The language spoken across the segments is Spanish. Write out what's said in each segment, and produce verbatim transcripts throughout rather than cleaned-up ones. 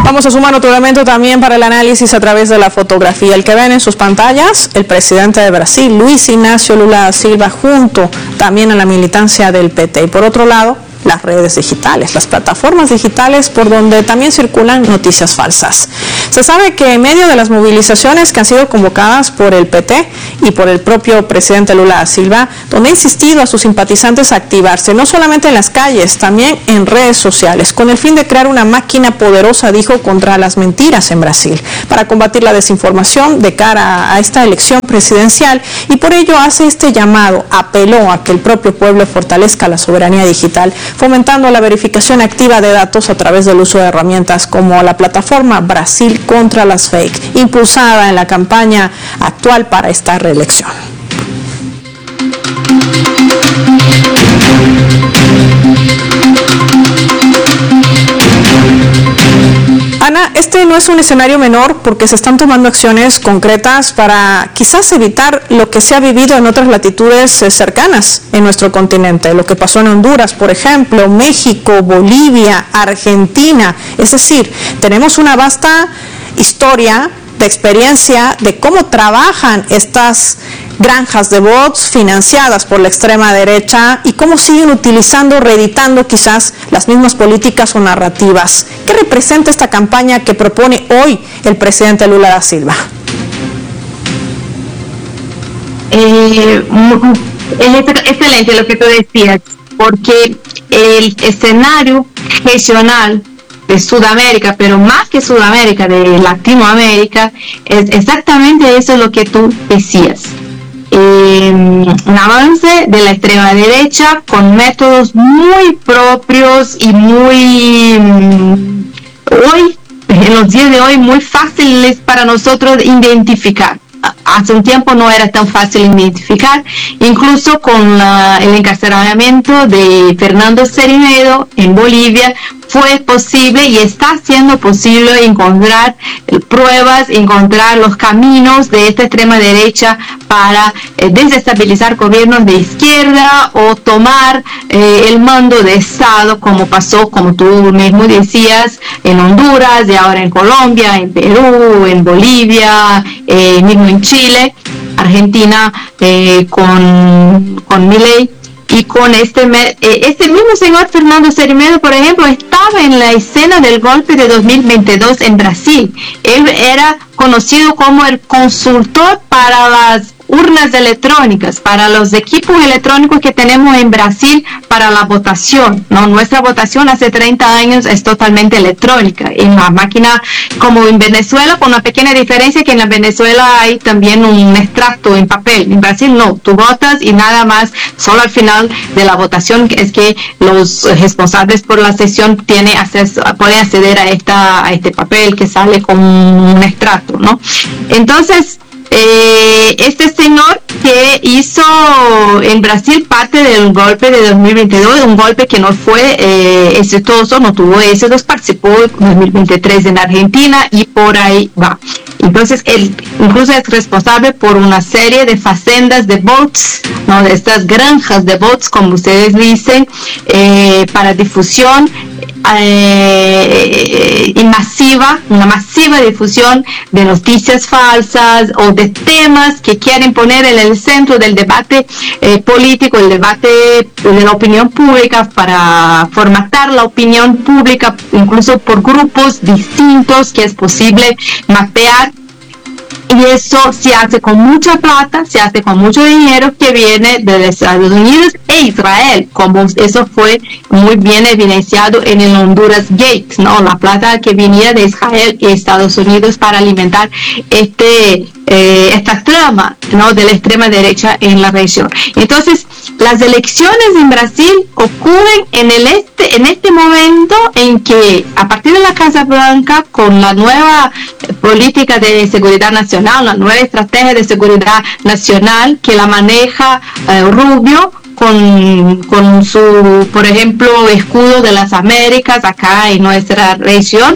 Vamos a sumar otro elemento también para el análisis a través de la fotografía. El que ven en sus pantallas, el presidente de Brasil, Luis Ignacio Lula da Silva, junto también a la militancia del P T. Y por otro lado, las redes digitales, las plataformas digitales por donde también circulan noticias falsas. Se sabe que en medio de las movilizaciones que han sido convocadas por el P T y por el propio presidente Lula da Silva, donde ha insistido a sus simpatizantes a activarse, no solamente en las calles, también en redes sociales, con el fin de crear una máquina poderosa, dijo, contra las mentiras en Brasil, para combatir la desinformación de cara a esta elección presidencial, y por ello hace este llamado, apeló a que el propio pueblo fortalezca la soberanía digital, fomentando la verificación activa de datos a través del uso de herramientas como la plataforma Brasil contra las Fake, impulsada en la campaña actual para esta reelección. Ana, este no es un escenario menor porque se están tomando acciones concretas para quizás evitar lo que se ha vivido en otras latitudes cercanas en nuestro continente, lo que pasó en Honduras, por ejemplo, México, Bolivia, Argentina. Es decir, tenemos una vasta historia de experiencia de cómo trabajan estas granjas de bots financiadas por la extrema derecha y cómo siguen utilizando, reeditando quizás las mismas políticas o narrativas. ¿Qué representa esta campaña que propone hoy el presidente Lula da Silva? Eh, es excelente lo que tú decías, porque el escenario regional de Sudamérica, pero más que Sudamérica, de Latinoamérica, es exactamente eso lo que tú decías. Eh, un avance de la extrema derecha con métodos muy propios y muy, hoy, en los días de hoy, muy fáciles para nosotros identificar. Hace un tiempo no era tan fácil identificar, incluso con la, el encarcelamiento de Fernando Cermeño en Bolivia, fue posible y está siendo posible encontrar pruebas, encontrar los caminos de esta extrema derecha para eh, desestabilizar gobiernos de izquierda o tomar eh, el mando de Estado, como pasó, como tú mismo decías, en Honduras y ahora en Colombia, en Perú, en Bolivia, eh, mismo en Chile, Argentina eh, con, con Milei. Y con este, este mismo señor Fernando Cermeño, por ejemplo, estaba en la escena del golpe de dos mil veintidós en Brasil. Él era conocido como el consultor para las urnas electrónicas, para los equipos electrónicos que tenemos en Brasil para la votación, ¿no? Nuestra votación hace treinta años es totalmente electrónica, en la máquina como en Venezuela, con una pequeña diferencia que en la Venezuela hay también un extracto en papel. En Brasil no, tú votas y nada más, solo al final de la votación es que los responsables por la sesión tienen acceso, pueden acceder a esta a este papel que sale con un extracto, ¿no? Entonces, Eh, este señor que hizo en Brasil parte del golpe de dos mil veintidós, un golpe que no fue eh, exitoso, no tuvo éxitos, participó en dos mil veintitrés en Argentina y por ahí va. Entonces él incluso es responsable por una serie de facendas de bots, ¿no? De estas granjas de bots, como ustedes dicen, eh, para difusión eh, y masiva, una masiva difusión de noticias falsas o de temas que quieren poner en el centro del debate eh, político, el debate de la opinión pública, para formatar la opinión pública, incluso por grupos distintos que es posible mapear. Y eso se hace con mucha plata, se hace con mucho dinero que viene de Estados Unidos e Israel, como eso fue muy bien evidenciado en el Honduras Gate, ¿no? La plata que venía de Israel y Estados Unidos para alimentar este eh, esta trama, ¿no? De la extrema derecha en la región. Entonces, las elecciones en Brasil ocurren en el este, en este momento en que, a partir de la Casa Blanca, con la nueva política de seguridad nacional, la nueva estrategia de seguridad nacional que la maneja eh, Rubio, con, con su, por ejemplo, escudo de las Américas acá en nuestra región,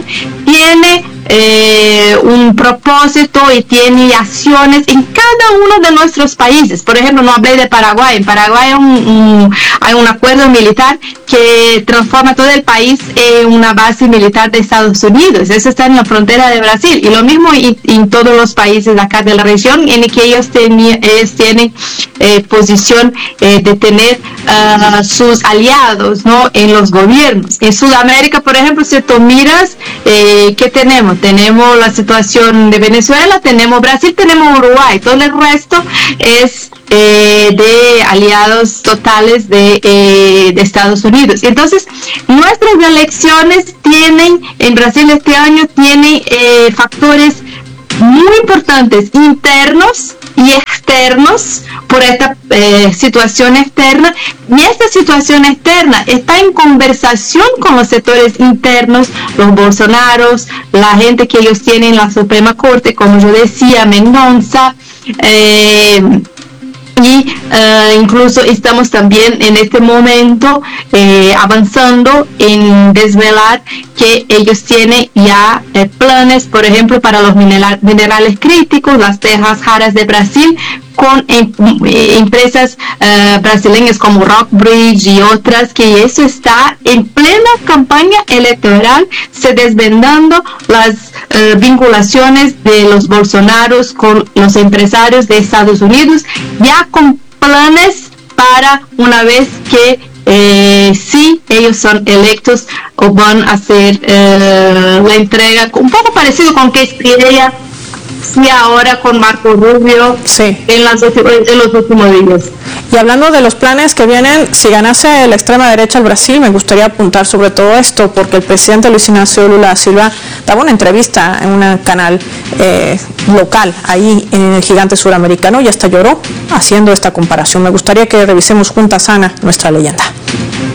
tiene eh, un propósito y tiene acciones en cada uno de nuestros países. Por ejemplo, no hablé de Paraguay. En Paraguay hay un, un, hay un acuerdo militar que transforma todo el país en una base militar de Estados Unidos. Eso está en la frontera de Brasil. Y lo mismo en, en todos los países de acá de la región, en el que ellos, teni, ellos tienen eh, posición eh, de tener uh, sus aliados, ¿no?, en los gobiernos. En Sudamérica, por ejemplo, si tú miras, eh, ¿qué tenemos? Tenemos la situación de Venezuela, tenemos Brasil, tenemos Uruguay. Todo el resto es eh, de aliados totales de, eh, de Estados Unidos. Entonces, nuestras elecciones tienen, en Brasil este año, tienen eh, factores muy importantes, internos y externos, por esta eh, situación externa, y esta situación externa está en conversación con los sectores internos, los Bolsonaros, la gente que ellos tienen en la Suprema Corte, como yo decía, Mendonça, eh, y uh, incluso estamos también en este momento eh, avanzando en desvelar que ellos tienen ya eh, planes, por ejemplo, para los mineral, minerales críticos, las tierras raras de Brasil, con em, eh, empresas uh, brasileñas como Rockbridge y otras, que eso está en plena campaña electoral, se desvendando las uh, vinculaciones de los Bolsonaros con los empresarios de Estados Unidos, ya con planes para una vez que eh, si ellos son electos o van a hacer eh, la entrega, un poco parecido con que Espriella y ahora con Marco Rubio, sí, en, las, en los últimos días. Y hablando de los planes que vienen, si ganase la extrema derecha al Brasil, me gustaría apuntar sobre todo esto, porque el presidente Luis Ignacio Lula da Silva daba una entrevista en un canal eh, local, ahí en el gigante suramericano, y hasta lloró haciendo esta comparación. Me gustaría que revisemos juntas, Ana, nuestra leyenda.